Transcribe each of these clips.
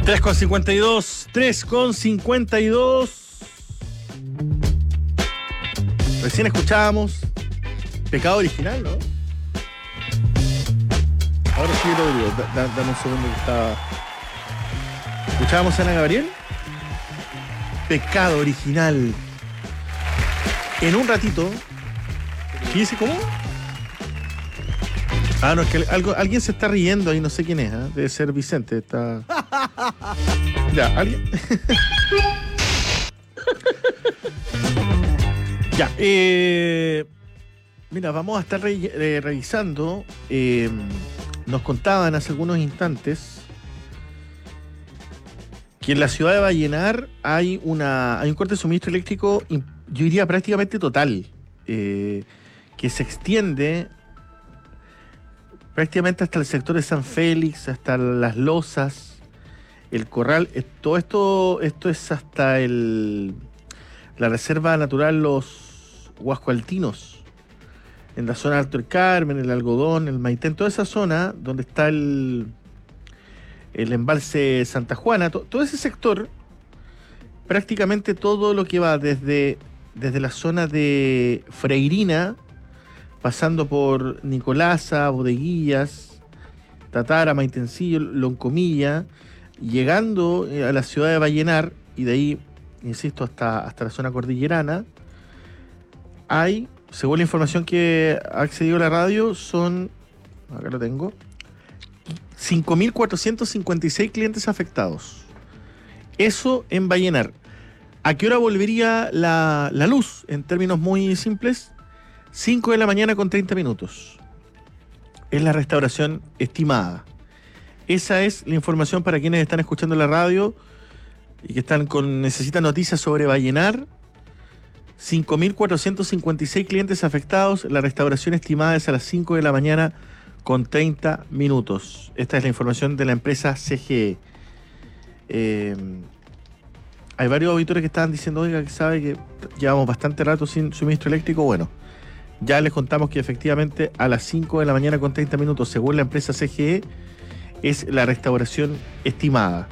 3:52. Recién escuchábamos Pecado Original, ¿no? Ahora sí lo digo. Dame un segundo que estaba... ¿Escuchábamos a Ana Gabriel? Pecado Original. En un ratito... ¿Qué dice? ¿Cómo? Ah, no, es que alguien se está riendo ahí, no sé quién es, ¿eh? Debe ser Vicente, está... Ya, ¿alguien? Ya, mira, vamos a estar revisando, nos contaban hace algunos instantes que en la ciudad de Vallenar hay un corte de suministro eléctrico, yo diría prácticamente total, que se extiende prácticamente hasta el sector de San Félix, hasta Las Lozas, el Corral, todo esto es hasta la Reserva Natural Los Huascoaltinos, en la zona de Alto del Carmen, el Algodón, el Maitén, toda esa zona donde está el embalse Santa Juana, todo ese sector, prácticamente todo lo que va desde la zona de Freirina, pasando por Nicolasa, Bodeguillas, Tatara, Maitencillo, Loncomilla, llegando a la ciudad de Vallenar, y de ahí, insisto, hasta la zona cordillerana, hay, según la información que ha accedido la radio, son, acá lo tengo, 5.456 clientes afectados. Eso en Vallenar. ¿A qué hora volvería la luz? En términos muy simples, 5 de la mañana con 30 minutos. Es la restauración estimada. Esa es la información para quienes están escuchando la radio y que necesitan noticias sobre Vallenar. 5.456 clientes afectados. La restauración estimada es a las 5 de la mañana con 30 minutos. Esta es la información de la empresa CGE. Hay varios auditores que estaban diciendo, oiga, que sabe que llevamos bastante rato sin suministro eléctrico. Bueno, ya les contamos que efectivamente a las 5 de la mañana con 30 minutos, según la empresa CGE, es la restauración estimada.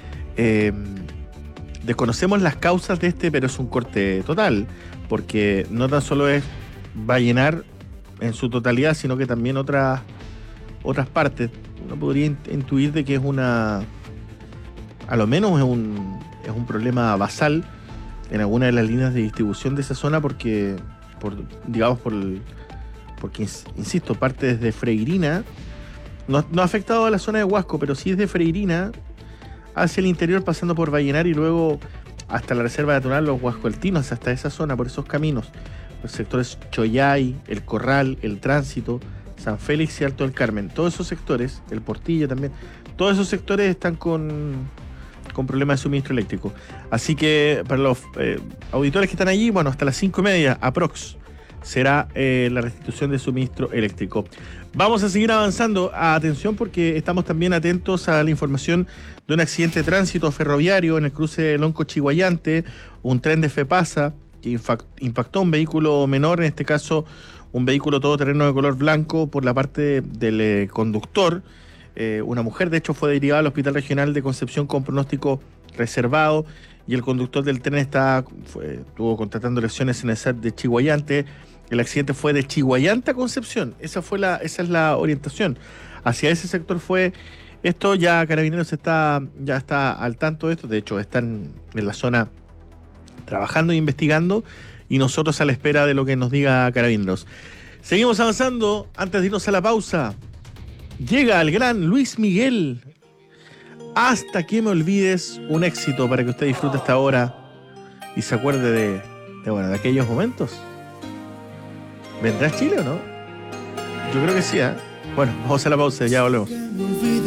Desconocemos las causas de pero es un corte total, porque no tan solo es Vallenar en su totalidad, sino que también otras partes. Uno podría intuir de que a lo menos es un problema basal en alguna de las líneas de distribución de esa zona, porque insisto, parte desde Freirina, no ha afectado a la zona de Huasco, pero sí desde Freirina hacia el interior, pasando por Vallenar y luego hasta la Reserva Natural Los Huascoaltinos, hasta esa zona, por esos caminos, los sectores Choyay, El Corral, El Tránsito, San Félix y Alto del Carmen. Todos esos sectores, El Portillo también, todos esos sectores están con problemas de suministro eléctrico. Así que para los auditores que están allí, bueno, hasta las 5:30 aprox será la restitución de suministro eléctrico. Vamos a seguir avanzando. Atención, porque estamos también atentos a la información de un accidente de tránsito ferroviario en el cruce de Lonco-Chiguayante, un tren de FEPASA que impactó un vehículo menor, en este caso un vehículo todoterreno de color blanco, por la parte del conductor. Una mujer, de hecho, fue derivada al Hospital Regional de Concepción con pronóstico reservado, y el conductor del tren estuvo contratando lesiones en el SAT de Chiguayante. El accidente fue de Chiguayante a Concepción. Esa es la orientación. Hacia ese sector fue esto. Ya Carabineros ya está al tanto de esto. De hecho, están en la zona trabajando e investigando, y nosotros a la espera de lo que nos diga Carabineros. Seguimos avanzando. Antes de irnos a la pausa, llega el gran Luis Miguel. Hasta que me olvides, un éxito para que usted disfrute esta hora y se acuerde de aquellos momentos. ¿Vendrá a Chile o no? Yo creo que sí, ¿eh? Bueno, vamos a la pausa, ya volvemos.